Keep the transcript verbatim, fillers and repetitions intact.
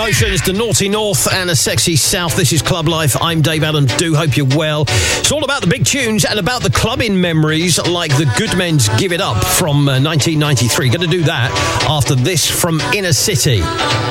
Emotions, the Naughty North and a Sexy South. This is Club Life. I'm Dave Allen. Do hope you're well. It's all about the big tunes and about the clubbing memories, like the Goodmen's Give It Up from uh, nineteen ninety-three. Going to do that after this from Inner City.